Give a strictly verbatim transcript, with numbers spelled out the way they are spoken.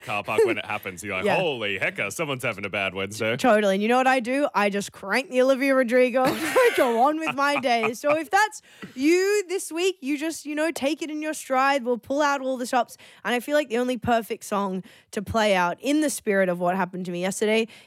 car park when it happens. You're like, Yeah. holy hecker, someone's having a bad Wednesday. Totally. And you know what I do? I just crank the Olivia Rodrigo and I go on with my day. So if that's you this week, you just, you know, take it in your stride. We'll pull out all the stops. And I feel like the only perfect song to play out in the spirit of what happened to me yesterday